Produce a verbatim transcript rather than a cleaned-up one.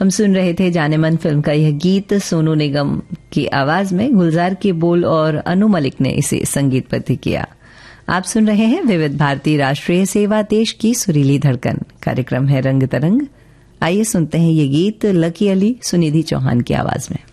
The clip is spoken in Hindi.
हम सुन रहे थे जाने मन फिल्म का यह गीत सोनू निगम की आवाज में, गुलजार के बोल और अनु मलिक ने इसे संगीतबद्ध किया। आप सुन रहे हैं विविध भारती राष्ट्रीय सेवा, देश की सुरीली धड़कन। कार्यक्रम है रंग तरंग। आइए सुनते हैं ये गीत लकी अली, सुनिधि चौहान की आवाज में।